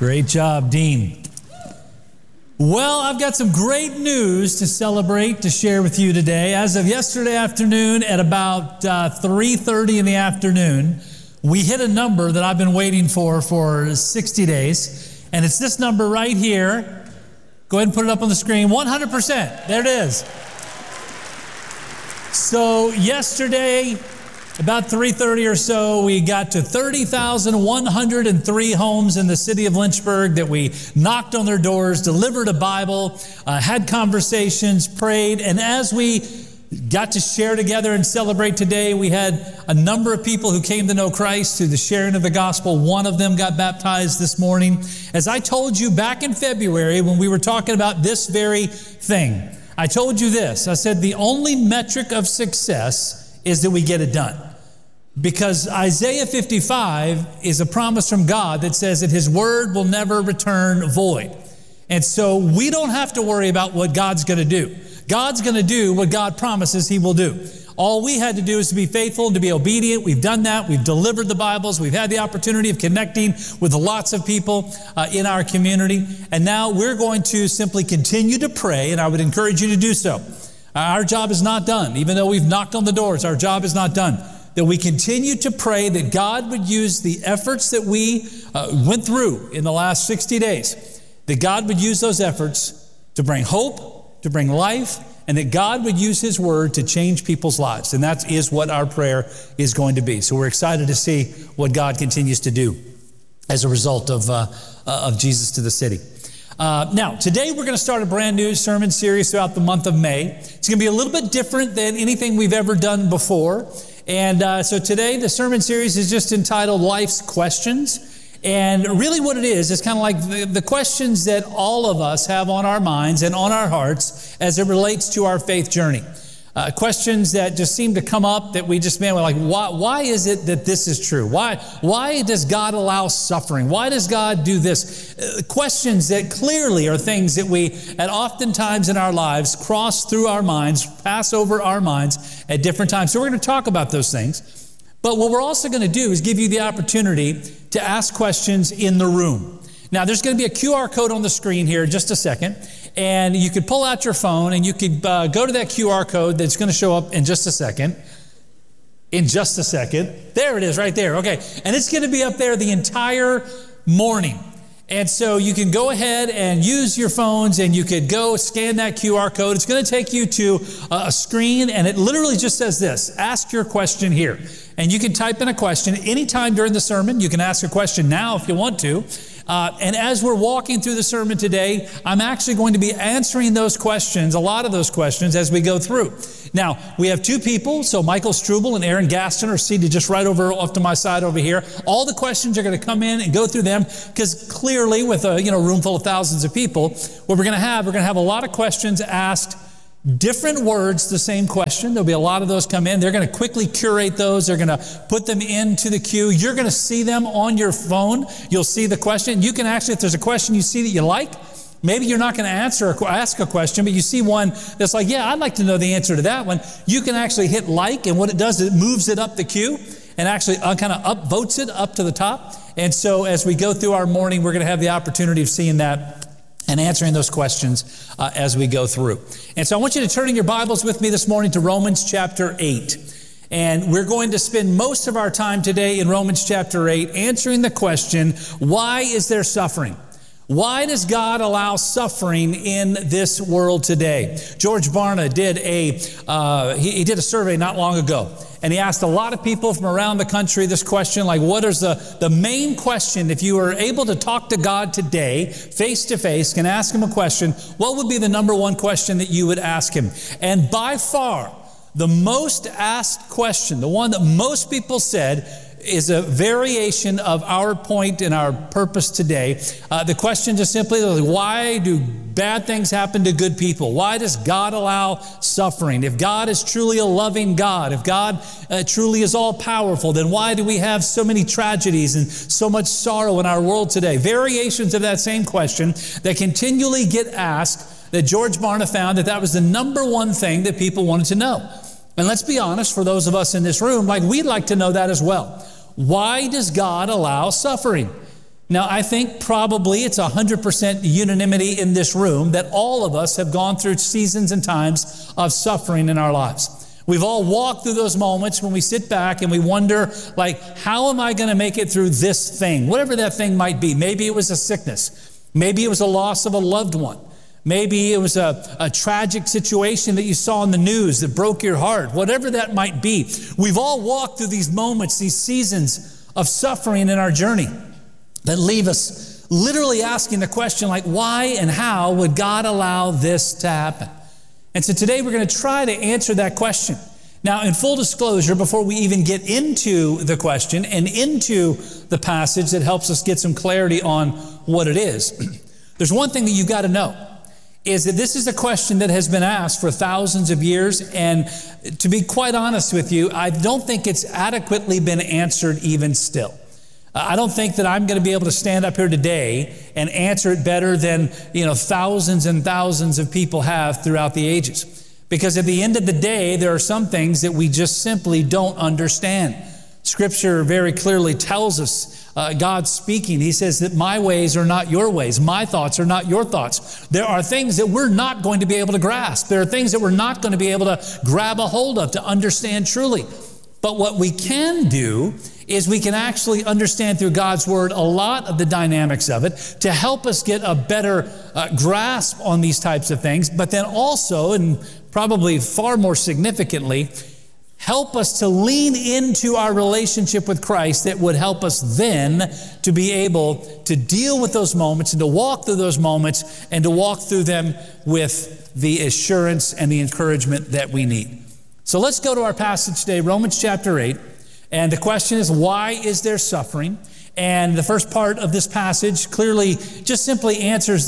Great job, Dean. Well, I've got some great news to celebrate, to share with you today. As of yesterday afternoon at about 3:30 in the afternoon, we hit a number that I've been waiting for 60 days. And it's this number right here. Go ahead and put it up on the screen. 100%. There it is. So yesterday, about 3:30 or so, we got to 30,103 homes in the city of Lynchburg that we knocked on their doors, delivered a Bible, had conversations, prayed, and as we got to share together and celebrate today, we had a number of people who came to know Christ through the sharing of the gospel. One of them got baptized this morning. As I told you back in February when we were talking about this very thing, I told you this. I said the only metric of success is that we get it done. Because Isaiah 55 is a promise from God that says that His word will never return void. And so we don't have to worry about what God's going to do. God's going to do what God promises He will do. All we had to do is to be faithful and to be obedient. We've done that. We've delivered the Bibles. We've had the opportunity of connecting with lots of people in our community. And now we're going to simply continue to pray, and I would encourage you to do so. Our job is not done. Even though we've knocked on the doors, our job is not done. That we continue to pray that God would use the efforts that we went through in the last 60 days, that God would use those efforts to bring hope, to bring life, and that God would use His word to change people's lives. And that is what our prayer is going to be. So we're excited to see what God continues to do as a result of Jesus to the city. Now, today we're going to start a brand new sermon series throughout the month of May. It's going to be a little bit different than anything we've ever done before. And so today the sermon series is just entitled Life's Questions. And really what it is kind of like the questions that all of us have on our minds and on our hearts as it relates to our faith journey. Questions that just seem to come up that we just, we're like, why is it that this is true? Why does God allow suffering? Why does God do this? Questions that clearly are things that we, at oftentimes in our lives, cross through our minds, pass over our minds at different times. So we're going to talk about those things. But what we're also going to do is give you the opportunity to ask questions in the room. Now, there's going to be a QR code on the screen here in just a second. And you could pull out your phone and you could go to that QR code that's going to show up in just a second. In just a second. There it is right there. Okay. And it's going to be up there the entire morning. And so you can go ahead and use your phones and you could go scan that QR code. It's going to take you to a screen and it literally just says this, ask your question here. And you can type in a question anytime during the sermon. You can ask a question now if you want to. And as we're walking through the sermon today, I'm actually going to be answering those questions, a lot of those questions, as we go through. Now, we have two people, so Michael Struble and Aaron Gaston are seated just right over off to my side over here. All the questions are going to come in and go through them, because clearly with a room full of thousands of people, what we're going to have a lot of questions asked. Different words, the same question. There'll be a lot of those come in. They're going to quickly curate those. They're going to put them into the queue. You're going to see them on your phone. You'll see the question. You can actually, if there's a question you see that you like, maybe you're not going to ask a question, but you see one that's like, yeah, I'd like to know the answer to that one. You can actually hit like, and what it does is it moves it up the queue and actually kind of upvotes it up to the top. And so as we go through our morning, we're going to have the opportunity of seeing that and answering those questions as we go through. And so I want you to turn in your Bibles with me this morning to Romans chapter 8. And we're going to spend most of our time today in Romans chapter 8 answering the question, why is there suffering? Why does God allow suffering in this world today? George Barna did a survey not long ago. And he asked a lot of people from around the country this question, like, what is the main question? If you were able to talk to God today, face to face, can ask Him a question, what would be the number one question that you would ask Him? And by far, the most asked question, the one that most people said, is a variation of our point and our purpose today. The question is simply, why do bad things happen to good people? Why does God allow suffering? If God is truly a loving God, if God truly is all-powerful, then why do we have so many tragedies and so much sorrow in our world today? Variations of that same question that continually get asked, that George Barna found that was the number one thing that people wanted to know. And let's be honest, for those of us in this room, we'd like to know that as well. Why does God allow suffering? Now, I think probably it's 100% unanimity in this room that all of us have gone through seasons and times of suffering in our lives. We've all walked through those moments when we sit back and we wonder, like, how am I going to make it through this thing? Whatever that thing might be. Maybe it was a sickness. Maybe it was a loss of a loved one. Maybe it was a tragic situation that you saw in the news that broke your heart. Whatever that might be. We've all walked through these moments, these seasons of suffering in our journey that leave us literally asking the question, like, why and how would God allow this to happen? And so today we're going to try to answer that question. Now, in full disclosure, before we even get into the question and into the passage that helps us get some clarity on what it is, there's one thing that you've got to know, is that this is a question that has been asked for thousands of years, and to be quite honest with you, I don't think it's adequately been answered even still. I don't think that I'm going to be able to stand up here today and answer it better than, thousands and thousands of people have throughout the ages. Because at the end of the day, there are some things that we just simply don't understand. Scripture very clearly tells us, God speaking, He says that my ways are not your ways. My thoughts are not your thoughts. There are things that we're not going to be able to grasp. There are things that we're not going to be able to grab a hold of to understand truly. But what we can do is we can actually understand through God's Word a lot of the dynamics of it to help us get a better grasp on these types of things, but then also, and probably far more significantly, help us to lean into our relationship with Christ that would help us then to be able to deal with those moments and to walk through those moments and to walk through them with the assurance and the encouragement that we need. So let's go to our passage today, Romans chapter 8. And the question is, why is there suffering? And the first part of this passage clearly just simply answers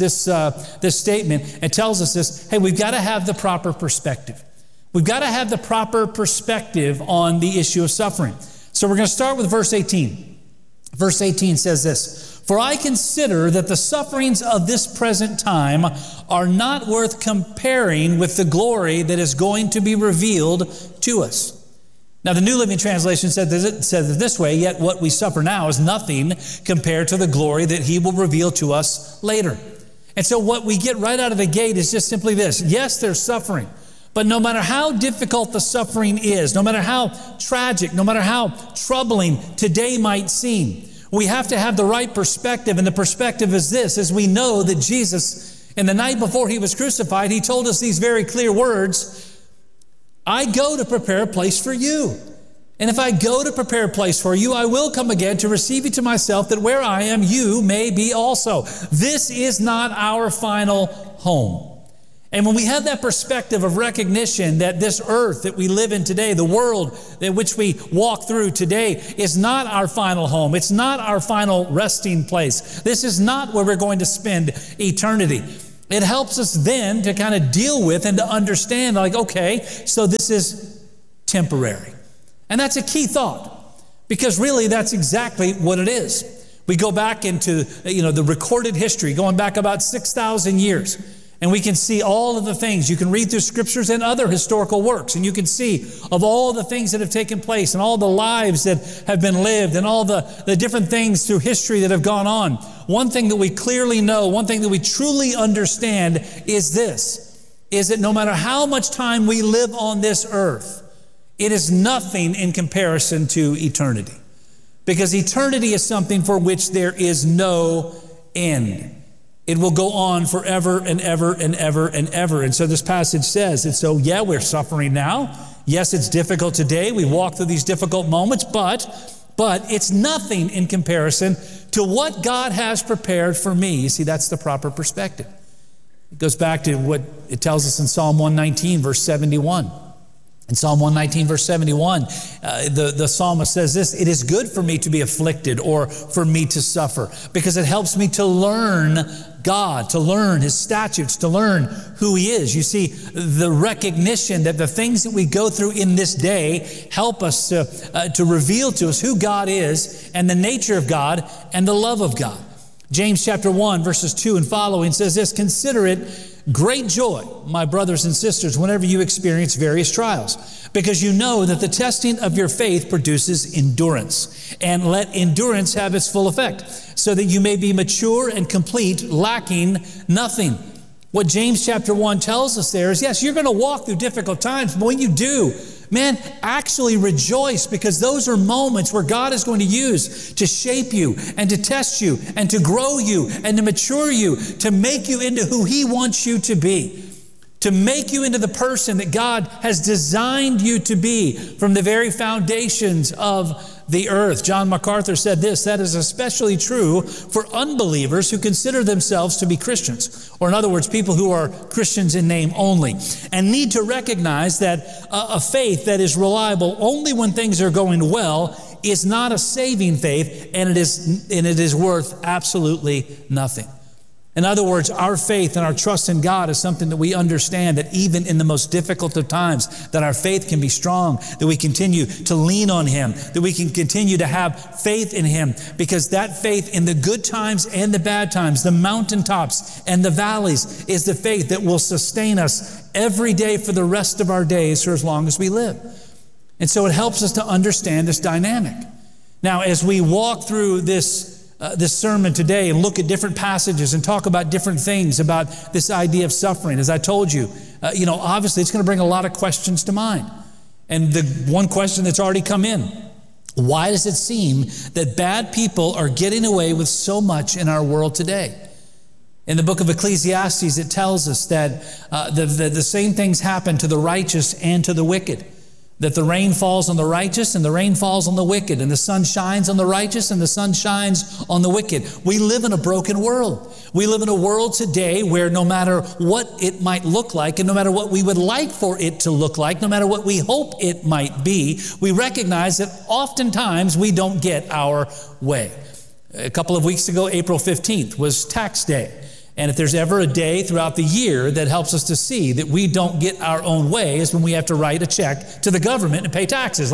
this statement and tells us this: hey, we've got to have the proper perspective. We've got to have the proper perspective on the issue of suffering. So we're going to start with verse 18. Verse 18 says this: for I consider that the sufferings of this present time are not worth comparing with the glory that is going to be revealed to us. Now, the New Living Translation says it this way: yet what we suffer now is nothing compared to the glory that He will reveal to us later. And so what we get right out of the gate is just simply this: yes, there's suffering. But no matter how difficult the suffering is, no matter how tragic, no matter how troubling today might seem, we have to have the right perspective. And the perspective is this: as we know that Jesus, in the night before He was crucified, He told us these very clear words: I go to prepare a place for you. And if I go to prepare a place for you, I will come again to receive you to myself, that where I am, you may be also. This is not our final home. And when we have that perspective of recognition that this earth that we live in today, the world in which we walk through today, is not our final home. It's not our final resting place. This is not where we're going to spend eternity. It helps us then to kind of deal with and to understand, like, okay, so this is temporary. And that's a key thought, because really that's exactly what it is. We go back into, the recorded history, going back about 6,000 years, and we can see all of the things. You can read through scriptures and other historical works, and you can see of all the things that have taken place and all the lives that have been lived and all the different things through history that have gone on. One thing that we clearly know, one thing that we truly understand is this, is that no matter how much time we live on this earth, it is nothing in comparison to eternity. Because eternity is something for which there is no end. It will go on forever and ever and ever and ever. And so this passage says, and so yeah, we're suffering now. Yes, it's difficult today. We walk through these difficult moments, but it's nothing in comparison to what God has prepared for me. You see, that's the proper perspective. It goes back to what it tells us in Psalm 119, verse 71. In Psalm 119, verse 71, the psalmist says this: it is good for me to be afflicted or for me to suffer, because it helps me to learn God, to learn His statutes, to learn who He is. You see, the recognition that the things that we go through in this day help us to reveal to us who God is and the nature of God and the love of God. James chapter 1, verses 2 and following says this, "Consider it great joy, my brothers and sisters, whenever you experience various trials, because you know that the testing of your faith produces endurance. And let endurance have its full effect, so that you may be mature and complete, lacking nothing." What James chapter 1 tells us there is, yes, you're going to walk through difficult times, but when you do, man, actually rejoice, because those are moments where God is going to use to shape you and to test you and to grow you and to mature you, to make you into who He wants you to be, to make you into the person that God has designed you to be from the very foundations of the earth. John MacArthur said this, "That is especially true for unbelievers who consider themselves to be Christians," or in other words, people who are Christians in name only, "and need to recognize that a faith that is reliable only when things are going well is not a saving faith, and it is worth absolutely nothing." In other words, our faith and our trust in God is something that we understand, that even in the most difficult of times, that our faith can be strong, that we continue to lean on Him, that we can continue to have faith in Him, because that faith in the good times and the bad times, the mountaintops and the valleys, is the faith that will sustain us every day for the rest of our days for as long as we live. And so it helps us to understand this dynamic. Now, as we walk through this sermon today and look at different passages and talk about different things about this idea of suffering, as I told you, obviously it's going to bring a lot of questions to mind. And the one question that's already come in, why does it seem that bad people are getting away with so much in our world today? In the book of Ecclesiastes, it tells us that the same things happen to the righteous and to the wicked. That the rain falls on the righteous and the rain falls on the wicked, and the sun shines on the righteous and the sun shines on the wicked. We live in a broken world. We live in a world today where no matter what it might look like, and no matter what we would like for it to look like, no matter what we hope it might be, we recognize that oftentimes we don't get our way. A couple of weeks ago, April 15th was tax day. And if there's ever a day throughout the year that helps us to see that we don't get our own way, is when we have to write a check to the government and pay taxes.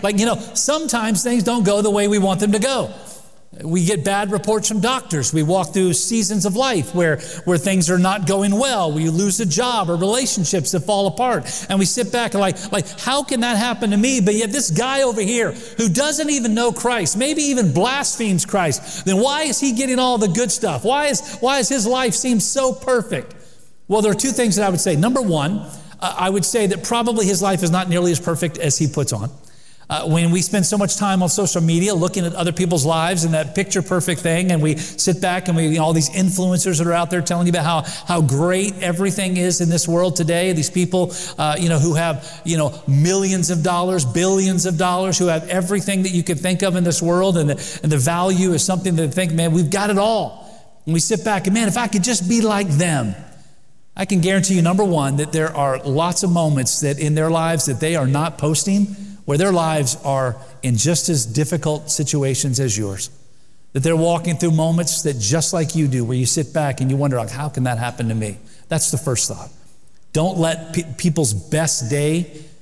Sometimes things don't go the way we want them to go. We get bad reports from doctors. We walk through seasons of life where things are not going well. We lose a job or relationships that fall apart. And we sit back and like, how can that happen to me? But yet this guy over here who doesn't even know Christ, maybe even blasphemes Christ, then why is he getting all the good stuff? Why is his life seem so perfect? Well, there are two things that I would say. Number one, I would say that probably his life is not nearly as perfect as he puts on. When we spend so much time on social media looking at other people's lives and that picture perfect thing, and we sit back and all these influencers that are out there telling you about how great everything is in this world today. These people, who have, millions of dollars, billions of dollars, who have everything that you could think of in this world, and the value is something to think, man, we've got it all. And we sit back and, man, if I could just be like them. I can guarantee you, number one, that there are lots of moments that in their lives that they are not posting, where their lives are in just as difficult situations as yours. That they're walking through moments that just like you do, where you sit back and you wonder, how can that happen to me? That's the first thought. Don't let people's best day